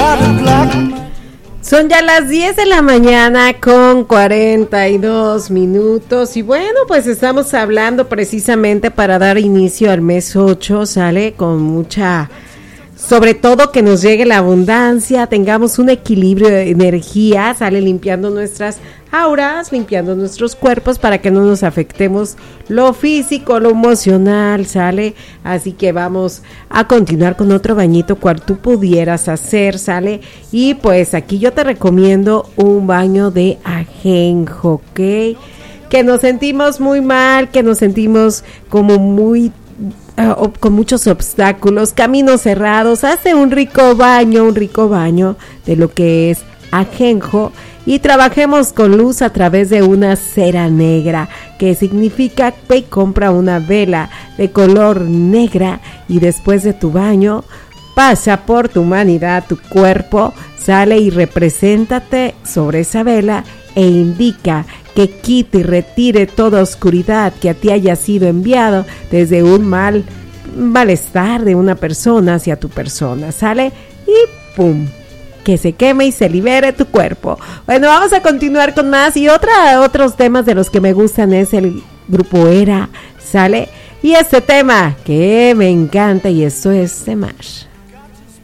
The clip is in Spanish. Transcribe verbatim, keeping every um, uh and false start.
Son ya las diez de la mañana con cuarenta y dos minutos y bueno, pues estamos hablando precisamente para dar inicio al mes ocho, sale con mucha, sobre todo que nos llegue la abundancia, tengamos un equilibrio de energía, sale limpiando nuestras auras, limpiando nuestros cuerpos para que no nos afectemos lo físico, lo emocional, sale, así que vamos a continuar con otro bañito cual tú pudieras hacer, sale, y pues aquí yo te recomiendo un baño de ajenjo, ¿ok? Que nos sentimos muy mal, que nos sentimos como muy uh, con muchos obstáculos, caminos cerrados, hace un rico baño, un rico baño de lo que es ajenjo. Y trabajemos con luz a través de una cera negra, que significa que compra una vela de color negra y después de tu baño pasa por tu humanidad, tu cuerpo, sale y represéntate sobre esa vela e indica que quite y retire toda oscuridad que a ti haya sido enviado desde un mal malestar de una persona hacia tu persona, sale y pum, que se queme y se libere tu cuerpo. Bueno, vamos a continuar con más y otra, otros temas de los que me gustan es el grupo Era, sale, y este tema que me encanta y esto es Semash.